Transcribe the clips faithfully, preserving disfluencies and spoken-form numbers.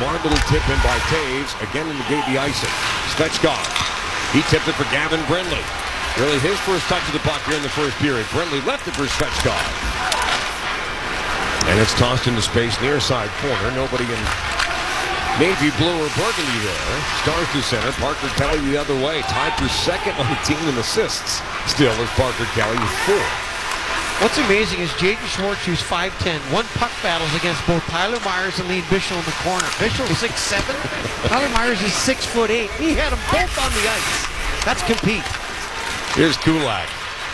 Smart little tip in by Taves. Again to negate the icing. Svechkov. He tipped it for Gavin Brindley. Really his first touch of the puck here in the first period. Brindley left it for Svechkov. And it's tossed into space near side corner. Nobody in navy blue or burgundy there. Stars to center. Parker Kelly the other way. Tied for second on the team in assists. Still is Parker Kelly with four. What's amazing is Jaden Schwartz, who's five ten, won puck battles against both Tyler Myers and Lee Bischel in the corner. Bischel six seven. Tyler Myers is six foot eight. He had them both on the ice. That's compete. Here's Kulak.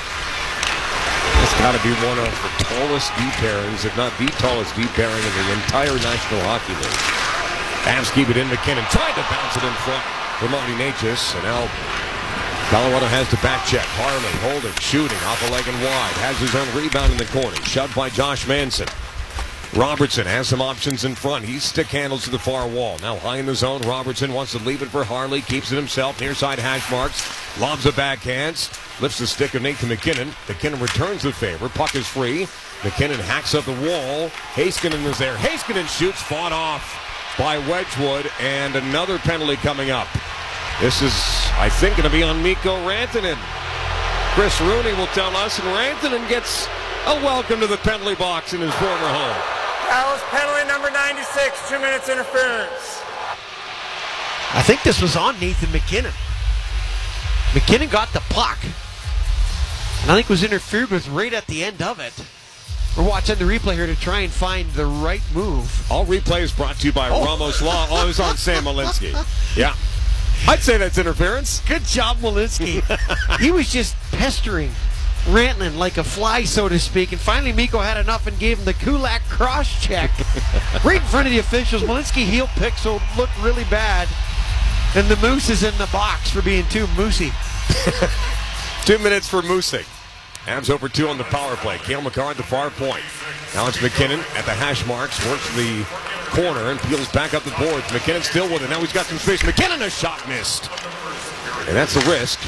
It's got to be one of the tallest D pairings, if not the tallest D pairing in the entire National Hockey League. Avs keep it in. McKinnon tried to bounce it in front for Marty Necas, and now Colorado has the back check. Harley holding, shooting, off a leg and wide. Has his own rebound in the corner. Shoved by Josh Manson. Robertson has some options in front. He stick handles to the far wall. Now high in the zone. Robertson wants to leave it for Harley. Keeps it himself. Near side hash marks. Lobs a backhands. Lifts the stick of Nathan McKinnon. McKinnon returns the favor. Puck is free. McKinnon hacks up the wall. Heiskanen is there. Heiskanen shoots. Fought off by Wedgwood. And another penalty coming up. This is, I think, going to be on Mikko Rantanen. Chris Rooney will tell us, and Rantanen gets a welcome to the penalty box in his former home. That was penalty number ninety-six, two minutes interference. I think this was on Nathan McKinnon. McKinnon got the puck, and I think was interfered with right at the end of it. We're watching the replay here to try and find the right move. All replays brought to you by oh. Ramos Law. Oh, it was on Sam Malinsky. Yeah. I'd say that's interference. Good job, Malinsky. He was just pestering Rantanen like a fly, so to speak, and finally Mikko had enough and gave him the Kulak cross check right in front of the officials. Malinsky heel pick, so it looked really bad, and the Moose is in the box for being too moosey. Two minutes for moosing. Avs over two on the power play. Cale Makar at the far point. Now it's McKinnon at the hash marks, works the corner and peels back up the boards. McKinnon still with it. Now he's got some space. McKinnon, a shot missed. And that's the risk.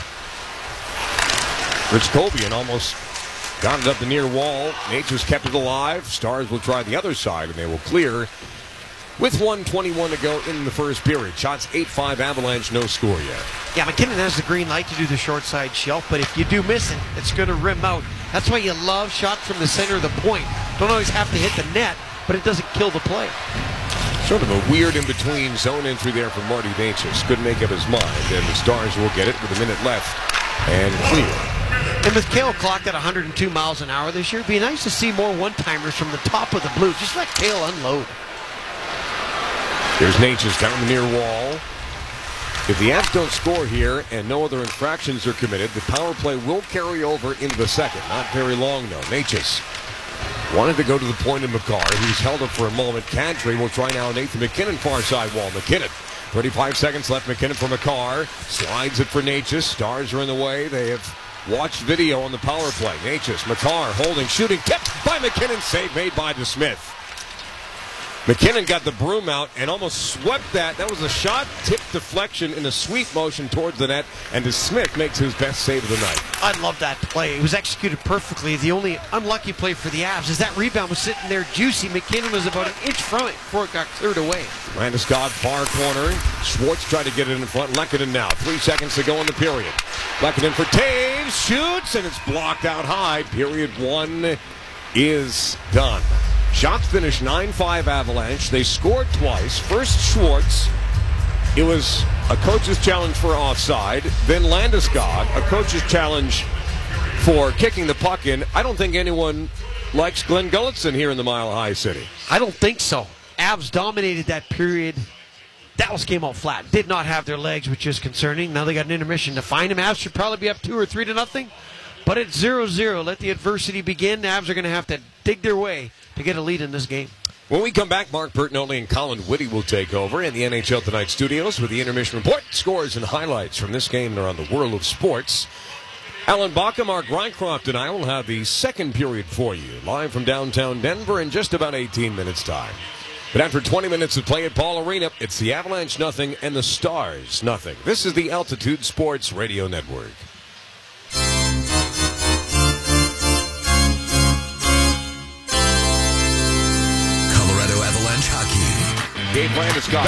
Rich Kovian almost got it up the near wall. Nature's kept it alive. Stars will try the other side, and they will clear with one twenty-one to go in the first period. Shots eight five Avalanche, no score yet. Yeah, McKinnon has the green light to do the short side shelf, but if you do miss it, it's going to rim out. That's why you love shots from the center of the point. Don't always have to hit the net, but it doesn't kill the play. Sort of a weird in-between zone entry there from Marty Necas. Couldn't make up his mind, and the Stars will get it with a minute left and clear. And with Cale clocked at one hundred two miles an hour this year, it'd be nice to see more one-timers from the top of the blue. Just let Cale unload. Here's Necas down the near wall. If the Avs don't score here and no other infractions are committed, the power play will carry over into the second. Not very long, though. Necas wanted to go to the point of Makar. He's held up for a moment. Kadri will try now Nathan McKinnon, far side wall. McKinnon. thirty-five seconds left. McKinnon for Makar. Slides it for Necas. Stars are in the way. They have watched video on the power play. Necas, Makar holding, shooting, tipped by McKinnon. Save made by DeSmith. McKinnon got the broom out and almost swept that. That was a shot, tip deflection in a sweep motion towards the net, and DeSmith makes his best save of the night. I love that play. It was executed perfectly. The only unlucky play for the Avs is that rebound was sitting there juicy. McKinnon was about an inch from it before it got cleared away. Landeskog, far corner. Schwartz tried to get it in front. Lehkonen now. Three seconds to go in the period. Lehkonen for Taves. Shoots, and it's blocked out high. Period one is done. Shots finished nine five Avalanche. They scored twice. First Schwartz. It was a coach's challenge for offside. Then Landeskog, a coach's challenge for kicking the puck in. I don't think anyone likes Glenn Gulletson here in the Mile High City. I don't think so. Avs dominated that period. Dallas came out flat. Did not have their legs, which is concerning. Now they got an intermission to find him. Avs should probably be up two or three to nothing. But it's zero zero. Let the adversity begin. The Avs are going to have to dig their way to get a lead in this game. When we come back, Mark Bertinelli and Colin Whitty will take over in the N H L Tonight studios with the intermission report, scores, and highlights from this game around the world of sports. Alan Baca, Mark Rycroft, and I will have the second period for you, live from downtown Denver in just about eighteen minutes' time. But after twenty minutes of play at Ball Arena, it's the Avalanche nothing and the Stars nothing. This is the Altitude Sports Radio Network. Colorado Avalanche hockey. Gabe Landeskog